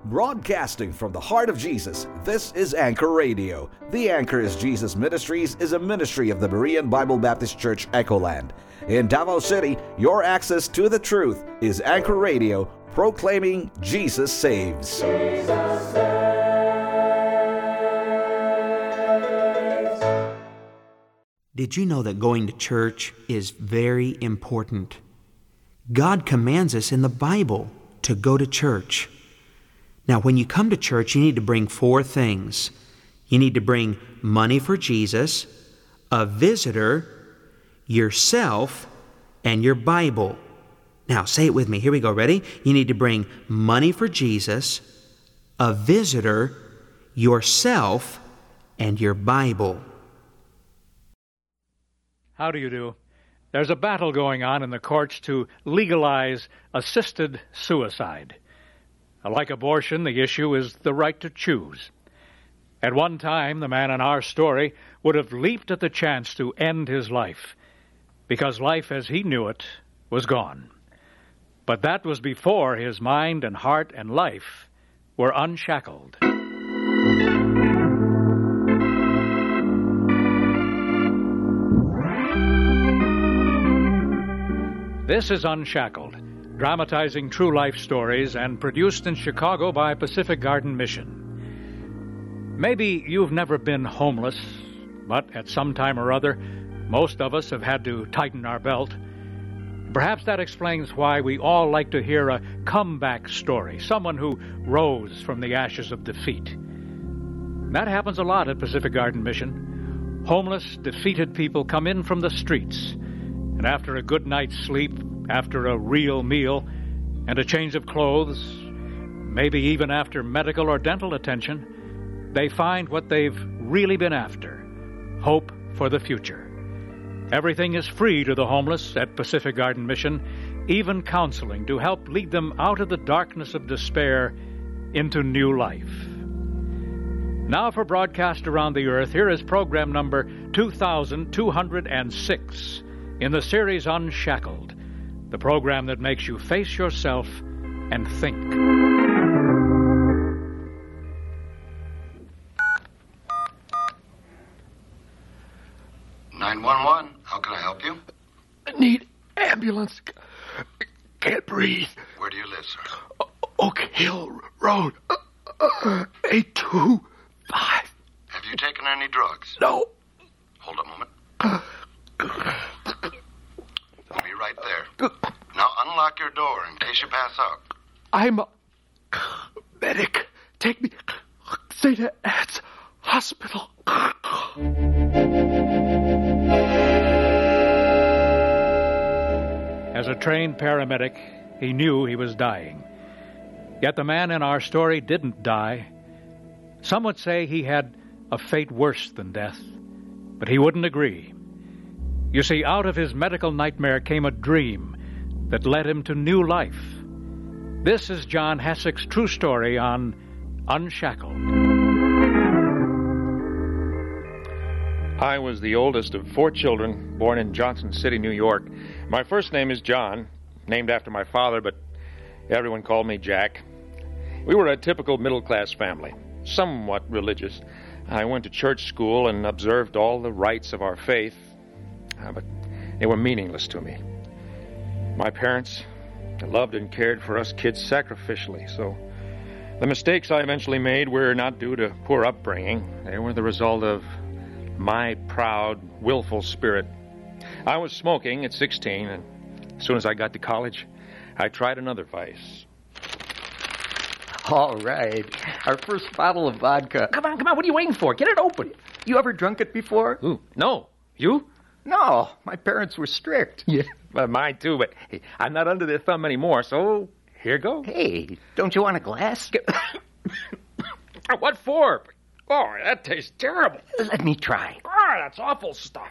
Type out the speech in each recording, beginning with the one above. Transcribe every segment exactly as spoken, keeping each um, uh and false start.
Broadcasting from the heart of Jesus, this is Anchor Radio. The Anchor is Jesus Ministries is a ministry of the Berean Bible Baptist Church, Echoland. In Davao City, your access to the truth is Anchor Radio, proclaiming Jesus saves. Jesus saves. Did you know that going to church is very important? God commands us in the Bible to go to church. Now, when you come to church, you need to bring four things. You need to bring money for Jesus, a visitor, yourself, and your Bible. Now, say it with me. Here we go. Ready? You need to bring money for Jesus, a visitor, yourself, and your Bible. How do you do? There's a battle going on in the courts to legalize assisted suicide. Like abortion, the issue is the right to choose. At one time, the man in our story would have leaped at the chance to end his life, because life as he knew it was gone. But that was before his mind and heart and life were unshackled. This is Unshackled, dramatizing true life stories and produced in Chicago by Pacific Garden Mission. Maybe you've never been homeless, but at some time or other, most of us have had to tighten our belt. Perhaps that explains why we all like to hear a comeback story, someone who rose from the ashes of defeat. That happens a lot at Pacific Garden Mission. Homeless, defeated people come in from the streets, and after a good night's sleep, after a real meal, and a change of clothes, maybe even after medical or dental attention, they find what they've really been after: hope for the future. Everything is free to the homeless at Pacific Garden Mission, even counseling to help lead them out of the darkness of despair into new life. Now for broadcast around the earth, here is program number two thousand two hundred six in the series Unshackled, the program that makes you face yourself and think. nine one one, how can I help you? I need ambulance. Can't breathe. Where do you live, sir? O- Oak Hill Road. eight two five. Have you taken any drugs? No. Hold a moment. I'll be right there. Now unlock your door in case you pass out. I'm a medic. Take me. Saint Anne's Hospital. As a trained paramedic, he knew he was dying. Yet the man in our story didn't die. Some would say he had a fate worse than death, but he wouldn't agree. You see, out of his medical nightmare came a dream that led him to new life. This is John Hassick's true story on Unshackled. I was the oldest of four children, born in Johnson City, New York. My first name is John, named after my father, but everyone called me Jack. We were a typical middle-class family, somewhat religious. I went to church school and observed all the rites of our faith, uh, but they were meaningless to me. My parents loved and cared for us kids sacrificially, so the mistakes I eventually made were not due to poor upbringing. They were the result of my proud, willful spirit. I was smoking at sixteen, and as soon as I got to college, I tried another vice. All right. Our first bottle of vodka. Come on, come on. What are you waiting for? Get it open. You ever drunk it before? Ooh, no. You? No. My parents were strict. Yeah, well, mine too, but hey, I'm not under their thumb anymore, so here goes. Hey, don't you want a glass? What for? Oh, that tastes terrible. Let me try. Ah, that's awful stuff.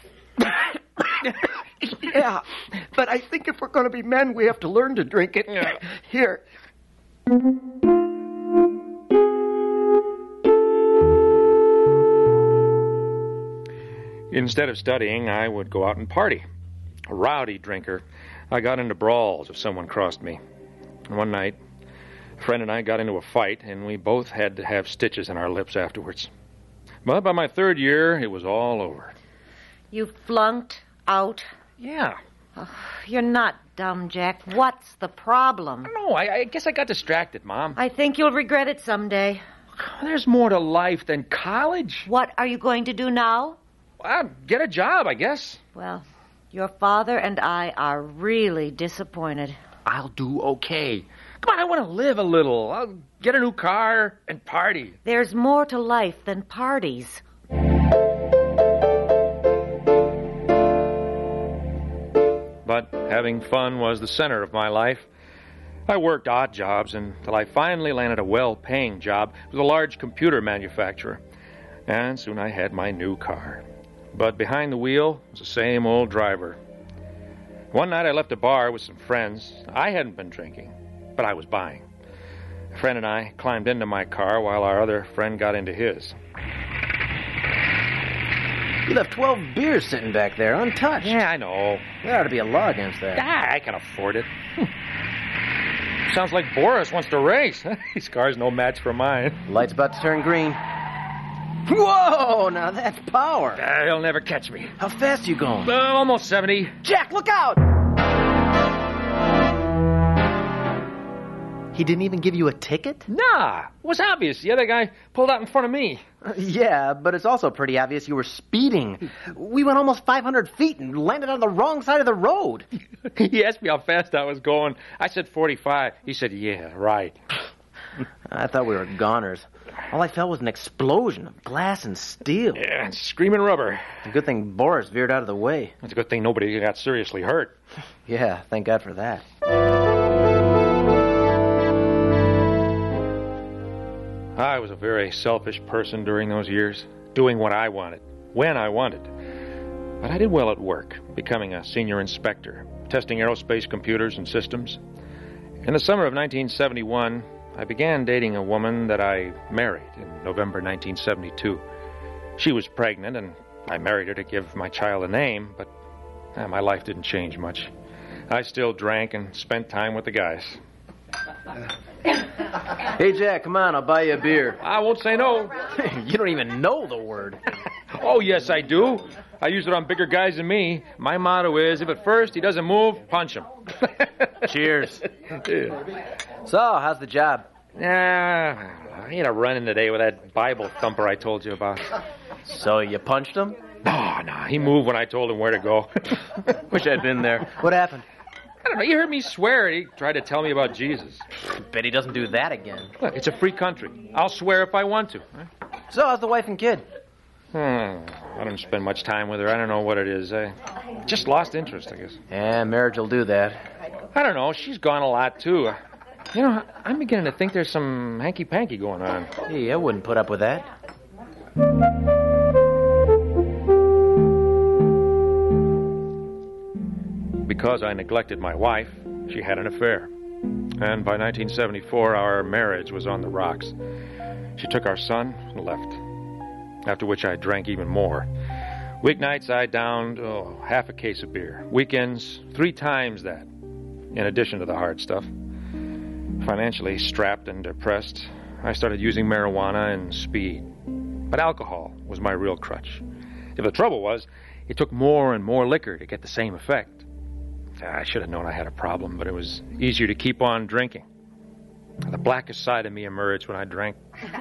Yeah, but I think if we're going to be men, we have to learn to drink it. Yeah. Here. Instead of studying, I would go out and party. A rowdy drinker, I got into brawls if someone crossed me. And one night, A friend and I got into a fight, and we both had to have stitches in our lips afterwards. But by my third year, it was all over. You flunked out? Yeah. Oh, you're not dumb, Jack. What's the problem? No, I, I guess I got distracted, Mom. I think you'll regret it someday. There's more to life than college. What are you going to do now? Well, get a job, I guess. Well, your father and I are really disappointed. I'll do okay. Come on, I want to live a little. I'll get a new car and party. There's more to life than parties. But having fun was the center of my life. I worked odd jobs until I finally landed a well-paying job with a large computer manufacturer. And soon I had my new car. But behind the wheel was the same old driver. One night I left a bar with some friends. I hadn't been drinking, but I was buying. A friend and I climbed into my car while our other friend got into his. You left twelve beers sitting back there, untouched. Yeah, I know. There ought to be a law against that. Ah, I can afford it. Sounds like Boris wants to race. His car's no match for mine. Light's about to turn green. Whoa, now that's power. Uh, he'll never catch me. How fast are you going? Uh, almost seventy. Jack, look out! He didn't even give you a ticket? Nah, it was obvious. The other guy pulled out in front of me. Uh, yeah, but it's also pretty obvious you were speeding. We went almost five hundred feet and landed on the wrong side of the road. He asked me how fast I was going. I said forty-five. He said, yeah, right. I thought we were goners. All I felt was an explosion of glass and steel. Yeah, and screaming rubber. It's a good thing Boris veered out of the way. It's a good thing nobody got seriously hurt. Yeah, thank God for that. I was a very selfish person during those years, doing what I wanted, when I wanted. But I did well at work, becoming a senior inspector, testing aerospace computers and systems. In the summer of nineteen seventy-one, I began dating a woman that I married in November nineteen seventy-two. She was pregnant, and I married her to give my child a name, but eh, my life didn't change much. I still drank and spent time with the guys. Hey, Jack, come on, I'll buy you a beer. I won't say no. You don't even know the word. Oh, yes, I do. I use it on bigger guys than me. My motto is, if at first he doesn't move, punch him. Cheers. Yeah. So, how's the job? Yeah, I had a run-in today with that Bible thumper I told you about. So, you punched him? No, no, he moved when I told him where to go. Wish I'd been there. What happened? I don't know, he heard me swear. He tried to tell me about Jesus. Bet he doesn't do that again. Look, it's a free country. I'll swear if I want to. So, how's the wife and kid? Hmm, I don't spend much time with her. I don't know what it is. I just lost interest, I guess. Yeah, marriage will do that. I don't know. She's gone a lot, too. You know, I'm beginning to think there's some hanky-panky going on. Hey, I wouldn't put up with that. Because I neglected my wife, she had an affair. And by nineteen seventy-four, our marriage was on the rocks. She took our son and left. After which I drank even more. Weeknights, I downed oh, half a case of beer. Weekends, three times that, in addition to the hard stuff. Financially strapped and depressed, I started using marijuana and speed. But alcohol was my real crutch. If the trouble was, it took more and more liquor to get the same effect. I should have known I had a problem, but it was easier to keep on drinking. The blackest side of me emerged when I drank.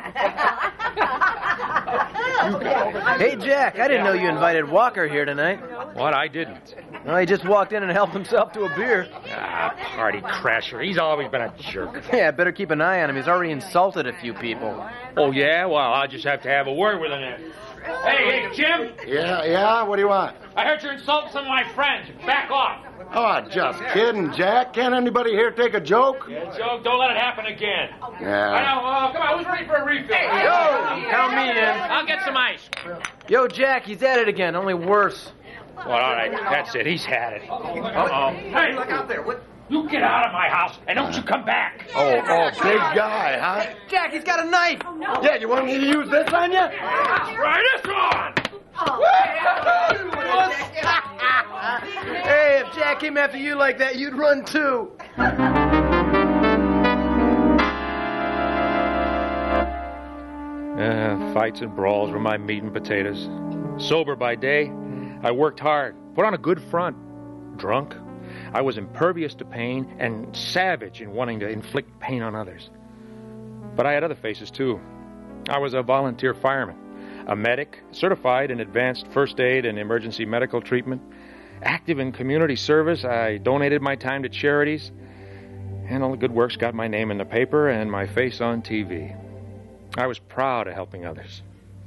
Hey, Jack, I didn't know you invited Walker here tonight. What? I didn't. Well, he just walked in and helped himself to a beer. Ah, party crasher. He's always been a jerk. Yeah, better keep an eye on him. He's already insulted a few people. Oh, yeah? Well, I'll just have to have a word with him then. Hey, hey, Jim! Yeah, yeah? What do you want? I heard you're insulting some of my friends. Back off. Oh, just kidding, Jack. Can't anybody here take a joke? Yeah, Joe, don't let it happen again. Yeah. I know. Uh, come on, who's ready for a refill? Hey, yo, count me in. I'll get some ice. Yo, Jack, he's at it again, only worse. Well, all right, that's it. He's had it. Uh-oh. Hey, look out there. What? You get out of my house, and don't you come back. Oh, oh, big guy, huh? Jack, he's got a knife. Yeah, you want me to use this on you? Try this on. Hey, if Jack came after you like that, you'd run too. Fights and brawls were my meat and potatoes. Sober by day, I worked hard, put on a good front. Drunk, I was impervious to pain and savage in wanting to inflict pain on others. But I had other faces, too. I was a volunteer fireman, a medic, certified in advanced first aid and emergency medical treatment, active in community service. I donated my time to charities, and all the good works got my name in the paper and my face on T V. I was proud of helping others.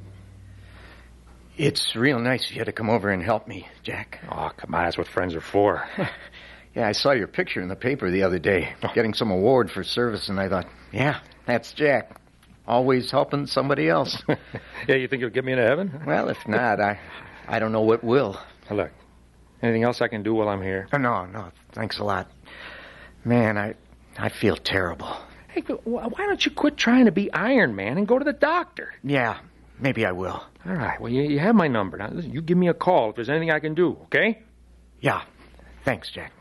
It's real nice of you to come over and help me, Jack. Oh, come on, that's what friends are for. Yeah, I saw your picture in the paper the other day, getting some award for service, and I thought, yeah, that's Jack. Always helping somebody else. Yeah, you think you'll get me into heaven? Well, if not, I I don't know what will. Look, anything else I can do while I'm here? Oh, no, no, thanks a lot. Man, I I feel terrible. Hey, why don't you quit trying to be Iron Man and go to the doctor? Yeah, maybe I will. All right, well, you, you have my number. Now, listen, you give me a call if there's anything I can do, okay? Yeah, thanks, Jack.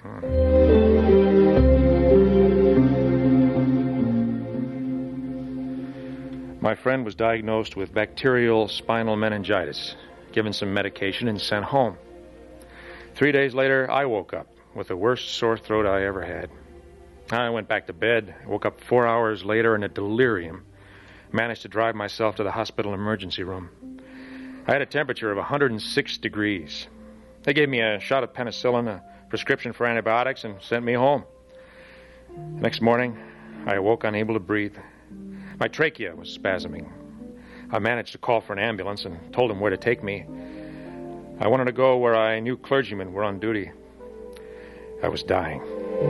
My friend was diagnosed with bacterial spinal meningitis, given some medication, and sent home. Three days later, I woke up with the worst sore throat I ever had. I went back to bed, woke up four hours later in a delirium, managed to drive myself to the hospital emergency room. I had a temperature of one hundred six degrees. They gave me a shot of penicillin, a prescription for antibiotics, and sent me home. The next morning, I awoke unable to breathe. My trachea was spasming. I managed to call for an ambulance and told him where to take me. I wanted to go where I knew clergymen were on duty. I was dying.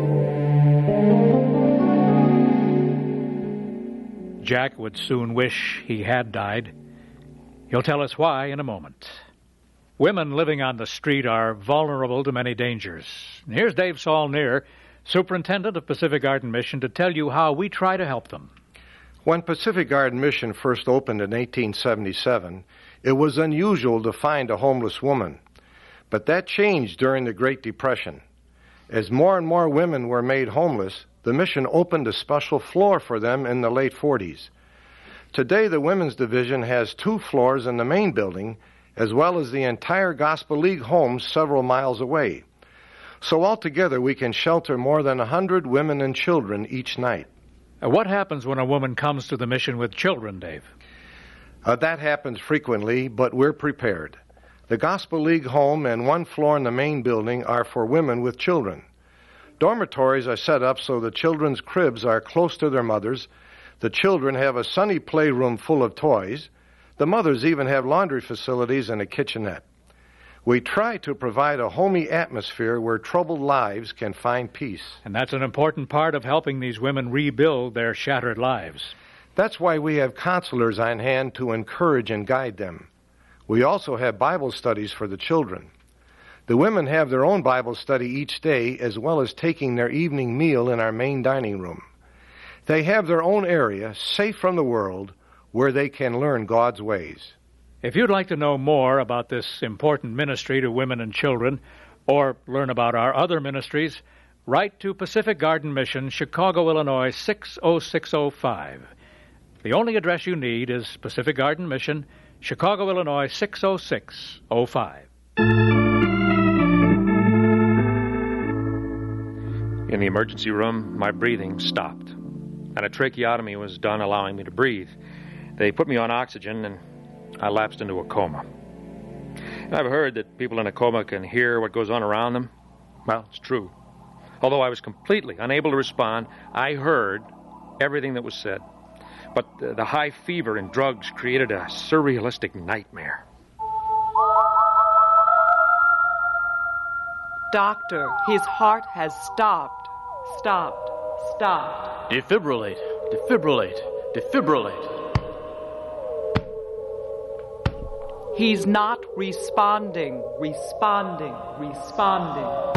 Jack would soon wish he had died. He'll tell us why in a moment. Women living on the street are vulnerable to many dangers. Here's Dave Saulnier, Superintendent of Pacific Garden Mission, to tell you how we try to help them. When Pacific Garden Mission first opened in eighteen seventy-seven, it was unusual to find a homeless woman. But that changed during the Great Depression. As more and more women were made homeless, the mission opened a special floor for them in the late forties. Today, the Women's Division has two floors in the main building, as well as the entire Gospel League homes several miles away. So altogether, we can shelter more than one hundred women and children each night. Uh, what happens when a woman comes to the mission with children, Dave? Uh, that happens frequently, but we're prepared. The Gospel League home and one floor in the main building are for women with children. Dormitories are set up so the children's cribs are close to their mothers. The children have a sunny playroom full of toys. The mothers even have laundry facilities and a kitchenette. We try to provide a homey atmosphere where troubled lives can find peace. And that's an important part of helping these women rebuild their shattered lives. That's why we have counselors on hand to encourage and guide them. We also have Bible studies for the children. The women have their own Bible study each day, as well as taking their evening meal in our main dining room. They have their own area, safe from the world, where they can learn God's ways. If you'd like to know more about this important ministry to women and children, or learn about our other ministries, write to Pacific Garden Mission, Chicago, Illinois, six oh six oh five. The only address you need is Pacific Garden Mission, Chicago, Illinois, six oh six oh five. In the emergency room, my breathing stopped, and a tracheotomy was done, allowing me to breathe. They put me on oxygen, and I lapsed into a coma. I've heard that people in a coma can hear what goes on around them. Well, it's true. Although I was completely unable to respond, I heard everything that was said. But the, the high fever and drugs created a surrealistic nightmare. Doctor, his heart has stopped. Stopped. Stopped. Defibrillate. Defibrillate. Defibrillate. He's not responding. Responding. Responding.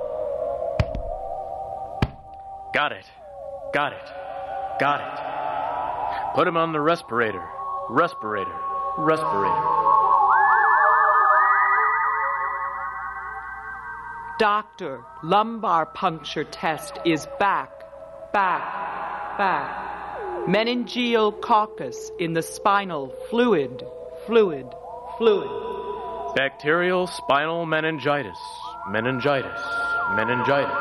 Got it. Got it. Got it. Put him on the respirator. Respirator. Respirator. Doctor, lumbar puncture test is back. Back. Back. Meningeal coccus in the spinal fluid, fluid, fluid. Bacterial spinal meningitis, meningitis, meningitis.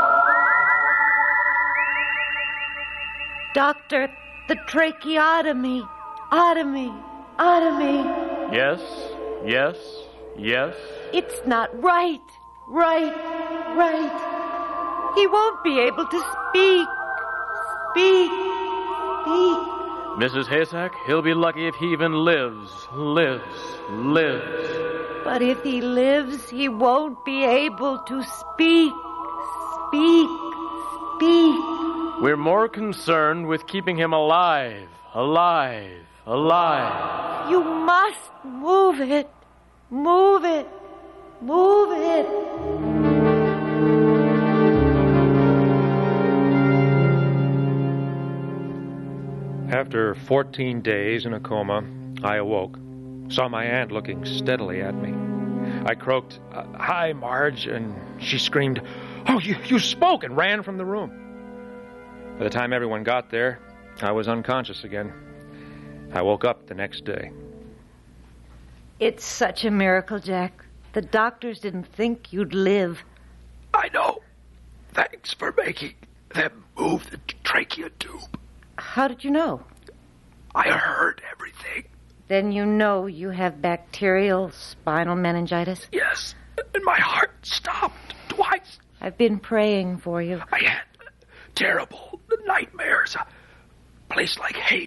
Doctor, the tracheotomy, otomy, otomy. Yes, yes, yes. It's not right, right, right. He won't be able to speak, speak, speak. Missus Haysack, he'll be lucky if he even lives, lives, lives. But if he lives, he won't be able to speak, speak, speak. We're more concerned with keeping him alive, alive, alive. You must move it, move it, move it. After fourteen days in a coma, I awoke, saw my aunt looking steadily at me. I croaked, "Hi, Marge," and she screamed, "Oh, you, you spoke," and ran from the room. By the time everyone got there, I was unconscious again. I woke up the next day. It's such a miracle, Jack. The doctors didn't think you'd live. I know. Thanks for making them move the trachea tube. How did you know? I heard everything. Then you know you have bacterial spinal meningitis? Yes, and my heart stopped twice. I've been praying for you. I had terrible nightmares. A place like Haiti